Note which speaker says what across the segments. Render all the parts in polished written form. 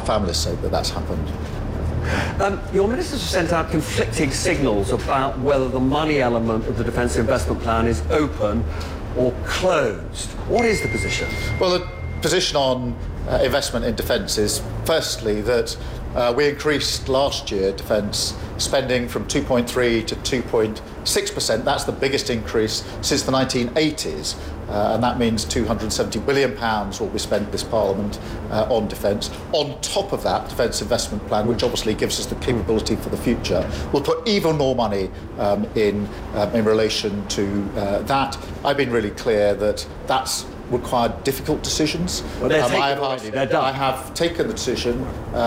Speaker 1: family's sake that that's happened.
Speaker 2: Your ministers have sent out conflicting signals about whether the money element of the Defence Investment Plan is open or closed. What is the position?
Speaker 1: Well, the position on investment in defence is, firstly, that we increased last year defence spending from 2.3 to 2.6%. That's the biggest increase since the 1980s. And that means £270 billion will be spent this Parliament on defence. On top of that, Defence Investment Plan, which obviously gives us the capability for the future, will put even more money in relation to that. I've been really clear that that's required difficult decisions.
Speaker 2: Well,
Speaker 1: I have taken the decision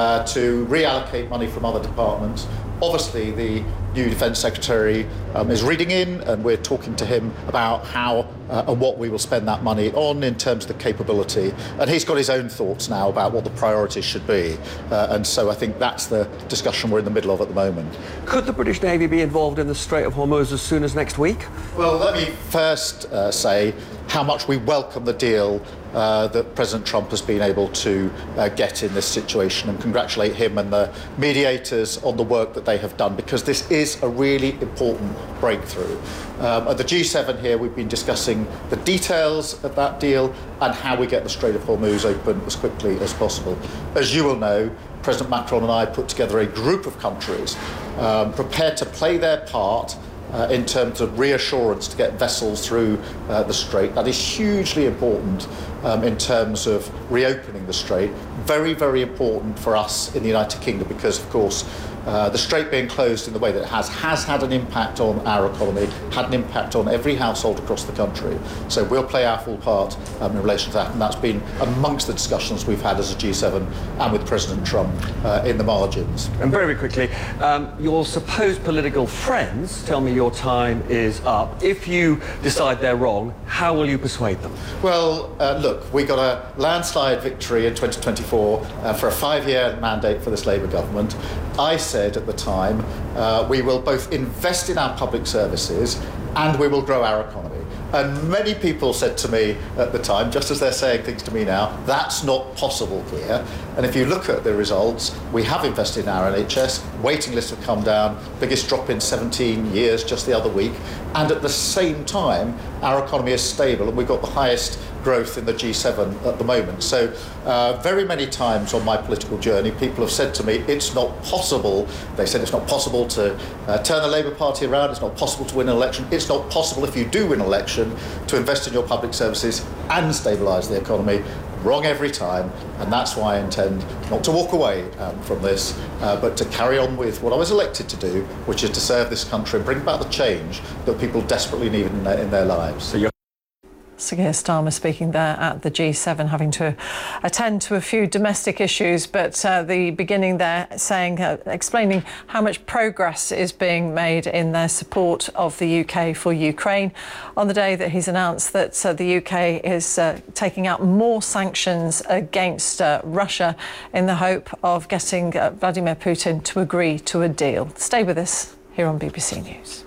Speaker 1: to reallocate money from other departments. Obviously, the new Defence Secretary is reading in, and we're talking to him about how and what we will spend that money on in terms of the capability. And he's got his own thoughts now about what the priorities should be. And so I think that's the discussion we're in the middle of at the moment.
Speaker 2: Could the British Navy be involved in the Strait of Hormuz as soon as next week?
Speaker 1: Well, let me first say how much we welcome the deal that President Trump has been able to get in this situation, and congratulate him and the mediators on the work that they have done, because this is a really important breakthrough. At the G7 here, we've been discussing the details of that deal and how we get the Strait of Hormuz open as quickly as possible. As you will know, President Macron and I put together a group of countries prepared to play their part in terms of reassurance to get vessels through the Strait. That is hugely important in terms of reopening the Strait. Very, very important for us in the United Kingdom, because, of course, the Strait being closed in the way that it has had an impact on our economy, had an impact on every household across the country. So we'll play our full part in relation to that, and that's been amongst the discussions we've had as a G7 and with President Trump in the margins.
Speaker 2: And very quickly, your supposed political friends tell me your time is up. If you decide they're wrong, how will you persuade them?
Speaker 1: Well, look, we got a landslide victory in 2024 for a 5-year mandate for this Labour government. I said at the time, we will both invest in our public services and we will grow our economy. And many people said to me at the time, just as they're saying things to me now, that's not possible here. And if you look at the results, we have invested in our NHS, waiting lists have come down, biggest drop in 17 years just the other week. And at the same time, our economy is stable and we've got the highest growth in the G7 at the moment. So very many times on my political journey, people have said to me, it's not possible. They said it's not possible to turn the Labour Party around. It's not possible to win an election. It's not possible, if you do win an election, to invest in your public services and stabilise the economy. Wrong every time, and that's why I intend not to walk away from this, but to carry on with what I was elected to do, which is to serve this country and bring about the change that people desperately need in their lives.
Speaker 2: So
Speaker 3: Sir Keir Starmer speaking there at the G7, having to attend to a few domestic issues, but the beginning there saying, explaining how much progress is being made in their support of the UK for Ukraine on the day that he's announced that the UK is taking out more sanctions against Russia in the hope of getting Vladimir Putin to agree to a deal. Stay with us here on BBC News.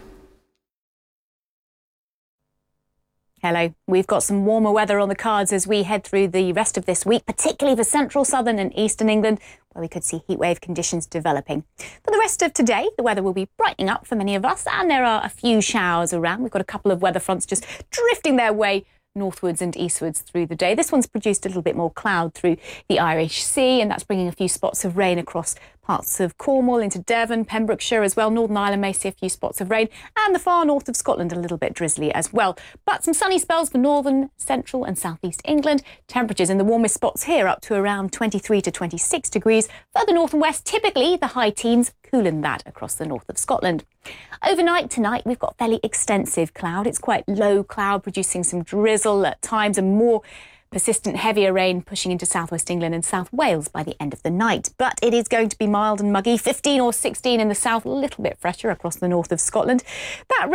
Speaker 4: Hello. We've got some warmer weather on the cards as we head through the rest of this week, particularly for central, southern and eastern England, where we could see heatwave conditions developing. For the rest of today, the weather will be brightening up for many of us, and there are a few showers around. We've got a couple of weather fronts just drifting their way northwards and eastwards through the day. This one's produced a little bit more cloud through the Irish Sea, and that's bringing a few spots of rain across parts of Cornwall into Devon, Pembrokeshire as well. Northern Ireland may see a few spots of rain, and the far north of Scotland a little bit drizzly as well. But some sunny spells for northern, central and southeast England. Temperatures in the warmest spots here up to around 23 to 26 degrees. Further north and west, typically the high teens, cooler than that across the north of Scotland. Overnight tonight, we've got fairly extensive cloud. It's quite low cloud, producing some drizzle at times and more persistent heavier rain pushing into southwest England and South Wales by the end of the night. But it is going to be mild and muggy, 15 or 16 in the south, a little bit fresher across the north of Scotland. That